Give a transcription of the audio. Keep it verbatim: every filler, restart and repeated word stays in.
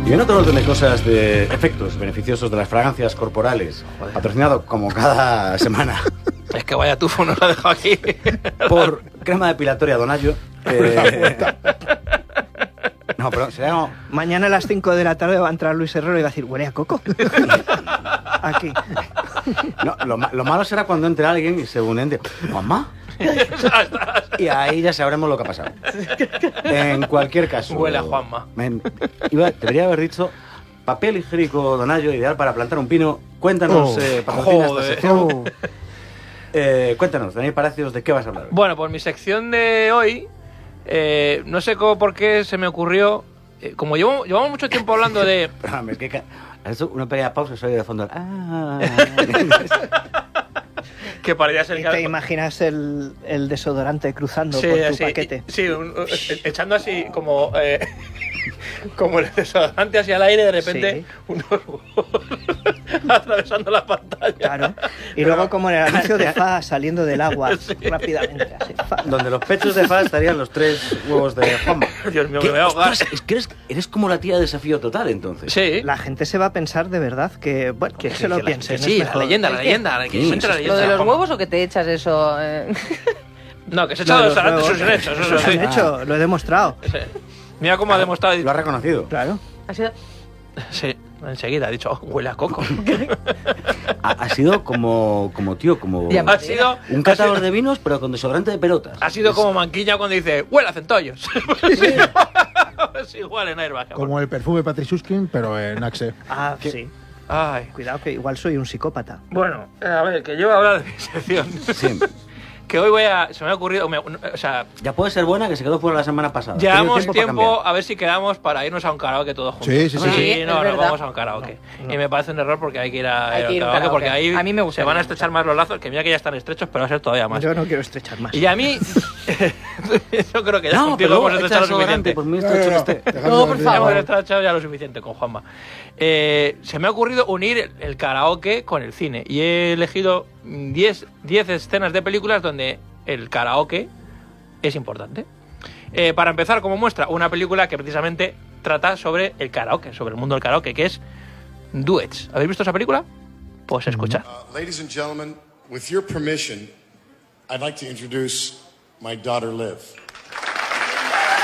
Y en otro orden de cosas de efectos beneficiosos de las fragancias corporales, Joder. patrocinado como cada semana. Es que vaya tufo nos lo ha dejado aquí. Por crema depilatoria Donayo. Eh... No, pero será como... Mañana a las cinco de la tarde va a entrar Luis Herrero y va a decir, huele a coco. Aquí. No, lo, lo malo será cuando entre alguien y se unen de... ¿Mamá? Y ahí ya sabremos lo que ha pasado. En cualquier caso... Huele a Juanma. Men, iba, debería haber dicho... Papel higiénico Donayo, ideal para plantar un pino. Cuéntanos, oh, eh, patrocina esta sección. Oh. Eh, cuéntanos, Daniel Palacios, ¿de qué vas a hablar hoy? Bueno, pues mi sección de hoy... Eh, no sé cómo, por qué se me ocurrió. Eh, como llevo, llevamos mucho tiempo hablando de. Perdóname, es que has hecho una pequeña pausa y soy de fondo. Ah. Que parecía ser. ¿Y te imaginas el, el desodorante cruzando sí, por tu así, paquete? Sí, un, un, echando así como. Eh, como el desodorante hacia el aire, de repente. Sí. Unos atravesando la pantalla. Claro. Y luego, como en el anuncio de Fa saliendo del agua sí. rápidamente. Así, Fa. Donde los pechos de Fa estarían los tres huevos de Juanma. Dios mío, me voy a ahogar. Es que eres, eres como la tía de Desafío Total, entonces. Sí. La gente se va a pensar de verdad que. Bueno, que, que se lo que piensen. La, sí, la leyenda, la leyenda. La sí, la leyenda ¿Lo de los huevos o que te echas eso? Eh? No, que se echa los desodorante, eso se han hecho. Eso se han hecho, lo he demostrado. Sí. Mira cómo ha demostrado. Lo ha reconocido. Claro. Ha sido... Sí, enseguida ha dicho, oh, huele a coco. ha, ha sido como, como tío, como ha sido, un catador sido, de vinos, pero con desodorante de pelotas. Ha sido es... como Manquiña cuando dice, huele a centollos. Sí. Es igual en Airbag. Como el perfume Patriciuskin, pero en Axe. Ah, ¿Qué? sí. Ay. Cuidado que igual soy un psicópata. Bueno, a ver, que yo voy a hablar de mi sección. Sí. Que hoy voy a... Se me ha ocurrido... Me, o sea... Ya puede ser buena, que se quedó fuera la semana pasada. Llevamos tiempo, tiempo a ver si quedamos para irnos a un karaoke todos juntos. Sí, sí, sí. Sí, sí. no, nos vamos a un karaoke. No, no. Y me parece un error porque hay que ir a, hay que ir a un karaoke, karaoke porque ahí a mí me gusta se van a estrechar más los lazos, que mira que ya están estrechos, pero va a ser todavía más. Yo no quiero estrechar más. Y a mí... yo creo que ya no, contigo hemos estrechado lo suficiente. Por muy estrecho no, que esté. No, por favor. Hemos estrechado ya lo suficiente con Juanma. Eh, se me ha ocurrido unir el karaoke con el cine. Y he elegido diez escenas de películas donde el karaoke es importante. Eh, para empezar, como muestra, una película que precisamente trata sobre el karaoke, sobre el mundo del karaoke, que es Duets. ¿Habéis visto esa película? Pues escuchad. Uh, ladies and gentlemen, with your permission, I'd like to introduce my daughter Liv.